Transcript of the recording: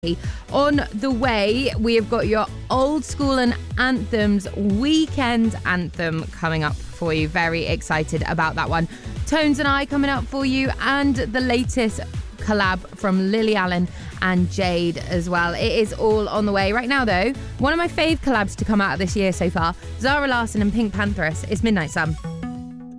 On the way, we have got your old school and anthems weekend anthem coming up for you. Very excited about that one. Tones and I coming up for you, and the latest collab from Lily Allen and Jade as well. It is all on the way. Right now, though, one of my fave collabs to come out of this year so far, Zara Larsson and Pink Pantheress. It's Midnight Sun.